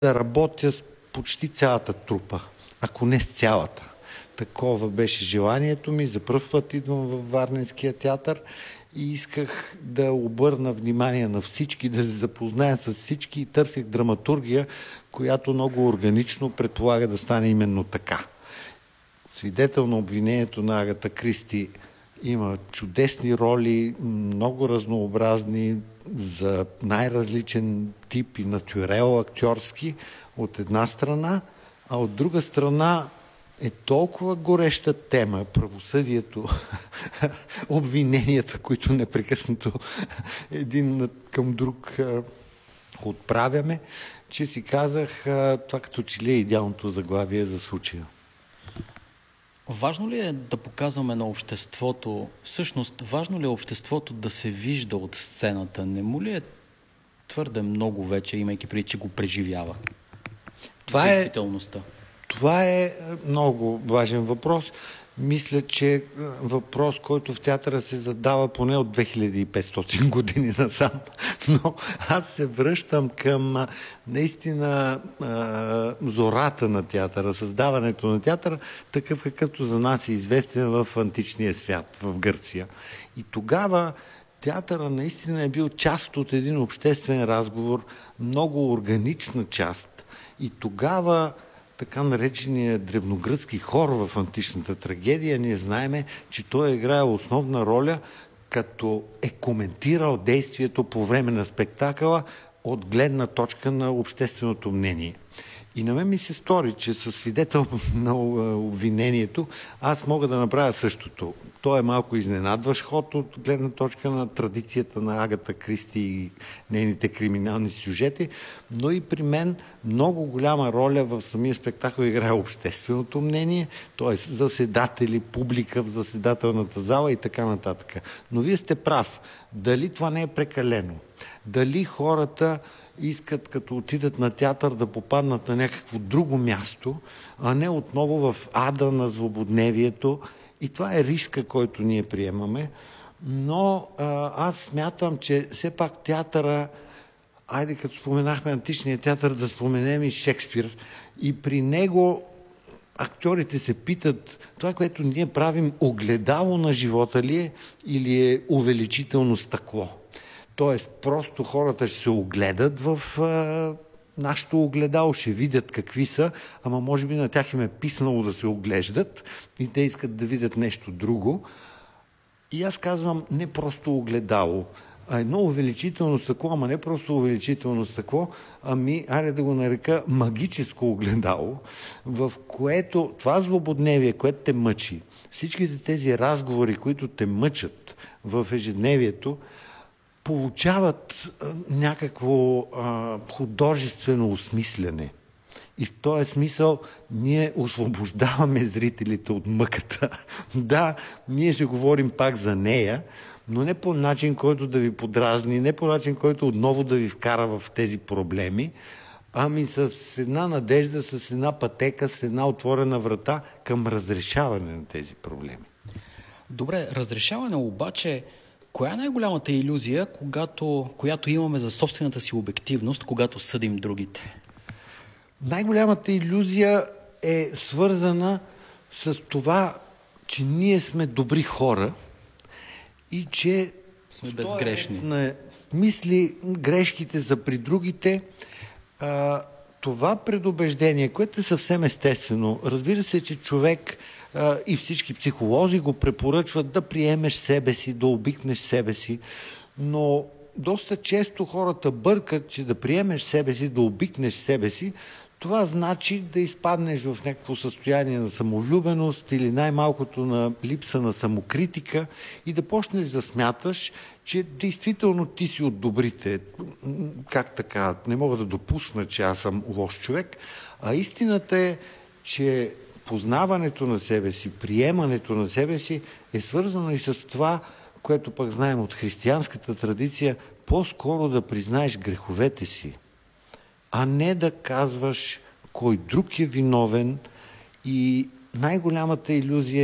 да работя с почти цялата трупа, ако не с цялата. Такова беше желанието ми. За пръв път идвам във Варненския театър и исках да обърна внимание на всички, да се запозная с всички и търсих драматургия, която много органично предполага да стане именно така. Свидетел на обвинението на Агата Кристи има чудесни роли, много разнообразни, за най-различен тип и натюрел актьорски от една страна, а от друга страна е толкова гореща тема, правосъдието, обвиненията, които непрекъснато един към друг отправяме, че си казах, това като че ли е идеалното заглавие за случая. Важно ли е да показваме на обществото, всъщност важно ли е обществото да се вижда от сцената? Не му ли е твърде много вече, имайки преди, че го преживява? Това е много важен въпрос. Мисля, че въпрос, който в театъра се задава поне от 2500 години насам. Но аз се връщам към наистина зората на театъра, създаването на театъра, такъв какъвто за нас е известен в античния свят, в Гърция. И тогава театъра наистина е бил част от един обществен разговор, много органична част. И тогава така наречения древногръцки хор в античната трагедия, ние знаеме, че той е играл основна роля, като е коментирал действието по време на спектакъла от гледна точка на общественото мнение. И на мен ми се стори, че със свидетел на обвинението аз мога да направя същото. То е малко изненадващ ход от гледна точка на традицията на Агата Кристи и нейните криминални сюжети, но и при мен много голяма роля в самия спектакъл играе общественото мнение, т.е. заседатели, публика в заседателната зала и така нататък. Но вие сте прав. Дали това не е прекалено? Дали хората искат, като отидат на театър, да попаднат на някакво друго място, а не отново в ада на злободневието. И това е риска, който ние приемаме. Но аз смятам, че все пак театъра, айде като споменахме античния театър, да споменем и Шекспир. И при него актьорите се питат, това, което ние правим, огледало на живота ли е или е увеличително стъкло? Тоест, просто хората ще се огледат в нашето огледало, ще видят какви са, ама може би на тях им е писнало да се оглеждат и те искат да видят нещо друго. И аз казвам, не просто огледало, а едно увеличително стъкло, ама не просто увеличително стъкло, ами, айде да го нарека магическо огледало, в което това злободневие, което те мъчи, всичките тези разговори, които те мъчат в ежедневието, получават някакво художествено осмислене. И в този смисъл ние освобождаваме зрителите от мъката. Да, ние ще говорим пак за нея, но не по начин, който да ви подразни, не по начин, който отново да ви вкара в тези проблеми, ами с една надежда, с една пътека, с една отворена врата към разрешаване на тези проблеми. Добре, разрешаване обаче, коя е най-голямата илюзия, която имаме за собствената си обективност, когато съдим другите? Най-голямата илюзия е свързана с това, че ние сме добри хора и че сме безгрешни. Мисли, грешките са при другите. Това предубеждение, което е съвсем естествено, разбира се, че човек и всички психолози го препоръчват да приемеш себе си, да обикнеш себе си, но доста често хората бъркат, че да приемеш себе си, да обикнеш себе си, това значи да изпаднеш в някакво състояние на самовлюбеност или най-малкото на липса на самокритика и да почнеш да смяташ, че действително ти си от добрите. Как така? Не мога да допусна, че аз съм лош човек. А истината е, че познаването на себе си, приемането на себе си е свързано и с това, което пък знаем от християнската традиция, по-скоро да признаеш греховете си, а не да казваш кой друг е виновен. И най-голямата илюзия